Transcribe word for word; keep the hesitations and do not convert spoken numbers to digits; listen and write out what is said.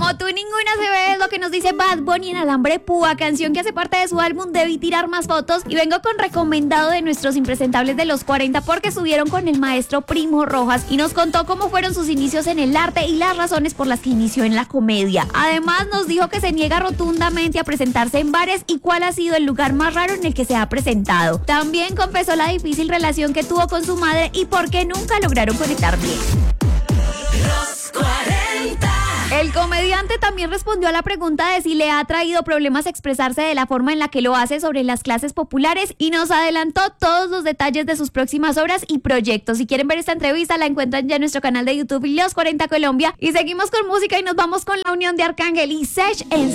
Como tú ninguna se ve, es lo que nos dice Bad Bunny en Alambre Púa, canción que hace parte de su álbum Debí Tirar Más Fotos. Y vengo con recomendado de nuestros impresentables de los cuarenta porque subieron con el maestro Primo Rojas y nos contó cómo fueron sus inicios en el arte y las razones por las que inició en la comedia. Además nos dijo que se niega rotundamente a presentarse en bares y cuál ha sido el lugar más raro en el que se ha presentado. También confesó la difícil relación que tuvo con su madre y por qué nunca lograron conectar bien. Los cuarenta. El comediante también respondió a la pregunta de si le ha traído problemas expresarse de la forma en la que lo hace sobre las clases populares y nos adelantó todos los detalles de sus próximas obras y proyectos. Si quieren ver esta entrevista, la encuentran ya en nuestro canal de YouTube Los cuarenta Colombia. Y seguimos con música y nos vamos con la unión de Arcángel y Sech en